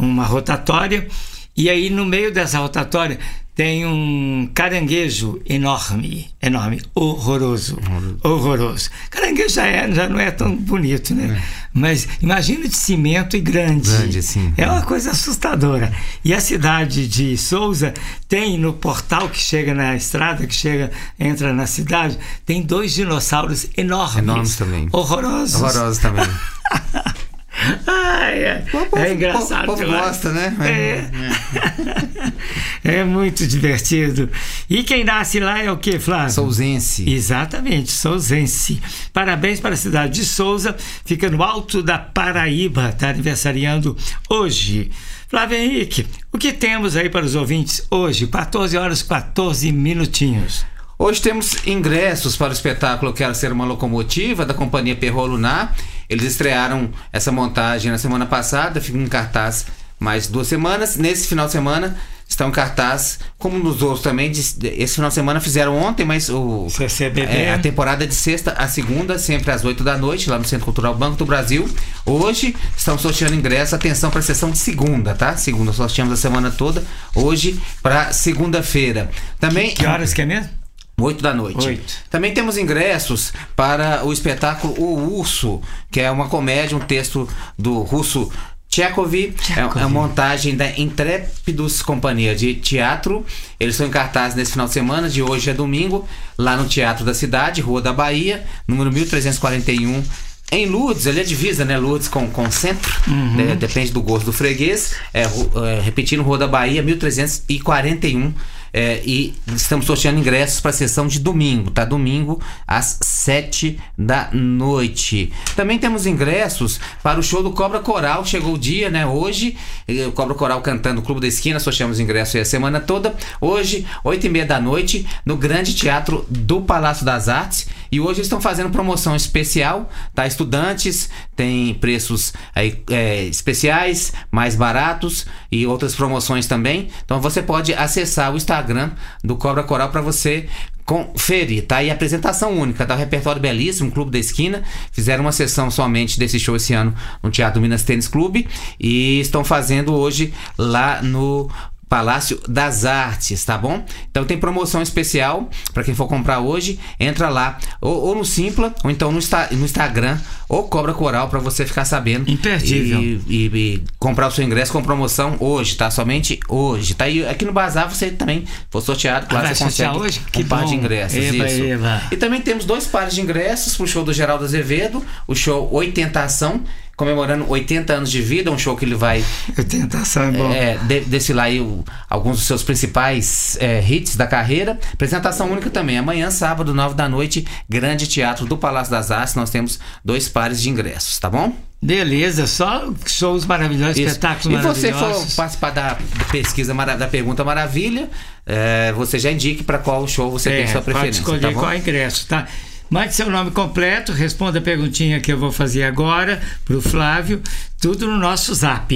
uma rotatória, e aí no meio dessa rotatória tem um caranguejo enorme, horroroso. Caranguejo já não é tão bonito, né? Mas imagina de cimento e grande assim. É uma coisa assustadora. E a cidade de Souza tem, no portal que chega na estrada, entra na cidade, tem 2 dinossauros enormes também. Horrorosos também. É engraçado. O povo gosta, né? É muito divertido. E quem nasce lá é o quê, Flávio? Souzense. Exatamente, souzense. Parabéns para a cidade de Souza, fica no alto da Paraíba, está aniversariando hoje. Flávio Henrique, o que temos aí para os ouvintes hoje? 14h14. Hoje temos ingressos para o espetáculo Quero Ser Uma Locomotiva, da companhia Perrot Lunar. Eles estrearam essa montagem na semana passada, ficam em cartaz mais 2 semanas. Nesse final de semana estão em cartaz, como nos outros também. Esse final de semana fizeram ontem, mas a temporada é de sexta a segunda, sempre às 8 da noite, lá no Centro Cultural Banco do Brasil. Hoje estão sorteando ingresso, atenção para a sessão de segunda, tá? Segunda, sorteamos a semana toda, hoje para segunda-feira. Também, que horas que é mesmo? 8 da noite. 8. Também temos ingressos para o espetáculo O Urso, que é uma comédia, um texto do russo Tchekov. É uma montagem da Intrépidos Companhia de Teatro. Eles estão em cartaz nesse final de semana, de hoje a domingo, lá no Teatro da Cidade, Rua da Bahia, número 1341. Em Lourdes, ali é divisa, né? Lourdes com centro, depende do gosto do freguês. Repetindo, Rua da Bahia, 1341. E estamos sorteando ingressos para a sessão de domingo, tá? Domingo às 7 da noite. Também temos ingressos para o show do Cobra Coral. Chegou o dia, né? Hoje, o Cobra Coral cantando no Clube da Esquina. Sorteamos ingressos aí a semana toda. Hoje, 8h30 da noite, no Grande Teatro do Palácio das Artes. E hoje eles estão fazendo promoção especial, tá? Estudantes, tem preços aí, especiais, mais baratos e outras promoções também. Então você pode acessar o Instagram do Cobra Coral para você conferir, tá? E apresentação única, tá? O repertório belíssimo, Clube da Esquina. Fizeram uma sessão somente desse show esse ano no Teatro Minas Tênis Clube e estão fazendo hoje lá no Palácio das Artes, tá bom? Então tem promoção especial para quem for comprar hoje, entra lá ou no Simpla ou então no Instagram ou Cobra Coral para você ficar sabendo. Imperdível. E comprar o seu ingresso com promoção hoje, tá? Somente hoje, tá? E aqui no Bazar você também for sorteado, claro, você consegue hoje? Um par de ingressos. Eba. E também temos 2 pares de ingressos pro show do Geraldo Azevedo, o show 80 Ação, comemorando 80 anos de vida, um show que ele vai 80 Ação é bom. Desfilar aí alguns dos seus principais hits da carreira. Apresentação única também, amanhã, sábado, 9 da noite, Grande Teatro do Palácio das Artes. Nós temos 2 pares de ingressos, tá bom? Beleza, só shows maravilhosos, espetáculos maravilhosos. E você for participar da pesquisa, da Pergunta Maravilha, você já indique para qual show você tem sua preferência. Pode escolher tá qual ingresso, tá? Mande seu nome completo, responda a perguntinha que eu vou fazer agora para o Flávio, tudo no nosso zap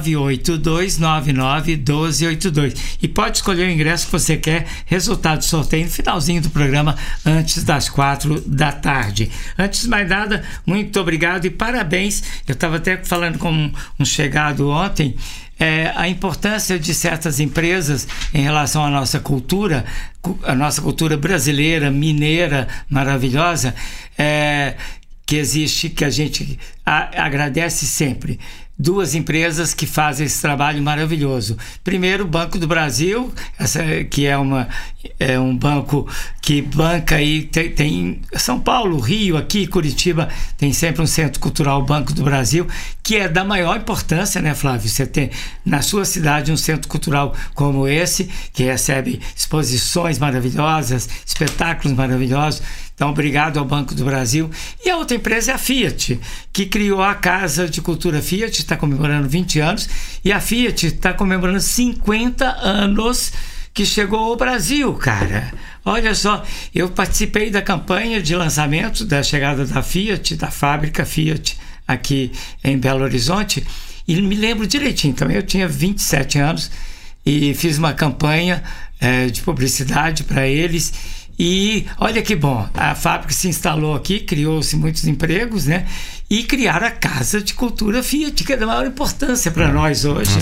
982991282 e pode escolher o ingresso que você quer, resultado do sorteio no finalzinho do programa, antes das 4 da tarde. Antes de mais nada, muito obrigado e parabéns. Eu estava até falando com um chegado ontem, a importância de certas empresas em relação à nossa cultura, a nossa cultura brasileira, mineira, maravilhosa, que existe, que a gente agradece sempre. 2 empresas que fazem esse trabalho maravilhoso. Primeiro, o Banco do Brasil, que é um banco que banca aí, tem São Paulo, Rio, aqui, Curitiba, tem sempre um Centro Cultural Banco do Brasil, que é da maior importância, né, Flávio? Você tem na sua cidade um centro cultural como esse, que recebe exposições maravilhosas, espetáculos maravilhosos. Então, obrigado ao Banco do Brasil. E a outra empresa é a Fiat, que criou a Casa de Cultura Fiat, está comemorando 20 anos, e a Fiat está comemorando 50 anos que chegou ao Brasil, cara. Olha só, eu participei da campanha de lançamento da chegada da Fiat, da fábrica Fiat, aqui em Belo Horizonte, e me lembro direitinho, também eu tinha 27 anos, e fiz uma campanha de publicidade para eles. E olha que bom, a fábrica se instalou aqui, criou-se muitos empregos, né? E criaram a Casa de Cultura Fiat, que é da maior importância para nós hoje.